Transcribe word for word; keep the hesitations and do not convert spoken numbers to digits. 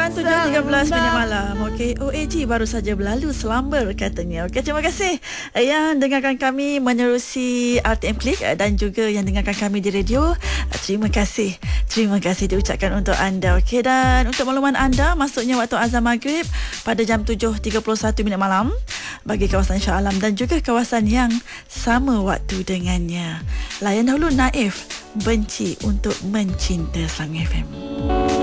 dan tujuh tiga belas minit malam. Okey, O A G baru saja berlalu Slumber katanya. Okey, terima kasih yang dengarkan kami menerusi R T M Klik dan juga yang dengarkan kami di radio. Terima kasih. Terima kasih diucapkan untuk anda. Okey, dan untuk makluman anda, masuknya waktu azan maghrib pada jam tujuh tiga puluh satu minit malam bagi kawasan Shah Alam dan juga kawasan yang sama waktu dengannya. Layan dahulu Naif, Benci untuk Mencinta Slang F M.